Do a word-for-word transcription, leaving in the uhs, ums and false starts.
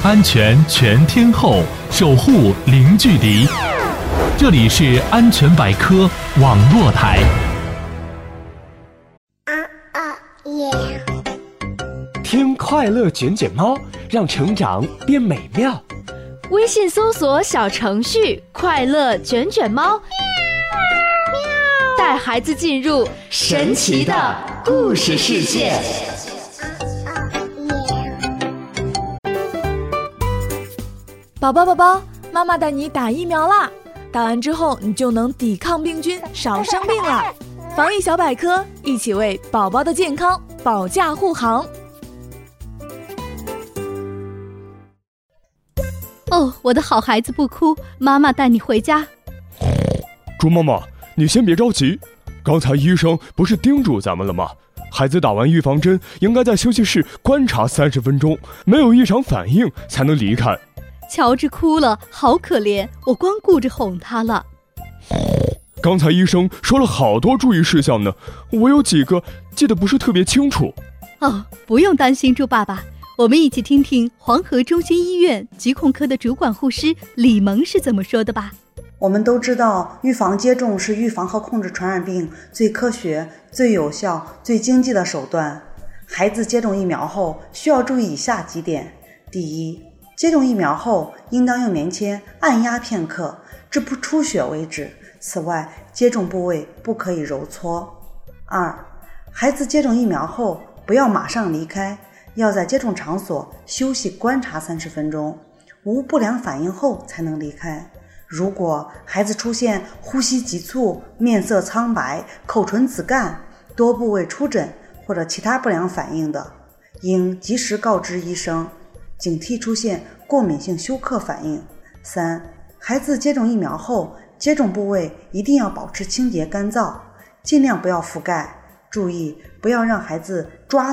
安全全天候，守护零距离。这里是安全百科网络台。 啊啊耶！ 听快乐卷卷猫，让成长变美妙。 微信搜索小程序“快乐卷卷猫”，带孩子进入神奇的故事世界。 宝宝宝宝，妈妈带你打疫苗啦！打完之后，你就能抵抗病菌，少生病了。防疫小百科，一起为宝宝的健康保驾护航。 哦，我的好孩子不哭，妈妈带你回家。 猪妈妈，你先别着急，刚才医生不是叮嘱咱们了吗？孩子打完预防针，应该在休息室观察三十分钟，没有异常反应才能离开。 乔治哭了，好可怜，我光顾着哄他了。 刚才医生说了好多注意事项呢，我有几个记得不是特别清楚。 哦，不用担心，猪爸爸，我们一起听听黄河中心医院疾控科的主管护师李萌是怎么说的吧。 我们都知道，预防接种是预防和控制传染病最科学、最有效、最经济的手段。孩子接种疫苗后需要注意以下几点：第一，接种疫苗后应当用棉签按压片刻，至不出血为止。此外，接种部位不可以揉搓。二，孩子接种疫苗后不要马上离开，要在接种场所休息观察三十分钟，无不良反应后才能离开。如果孩子出现呼吸急促、面色苍白、口唇紫干、多部位出疹或者其他不良反应的，应及时告知医生，警惕出现过敏性休克反应。三，孩子接种疫苗后，接种部位一定要保持清洁干燥，尽量不要覆盖，注意不要让孩子抓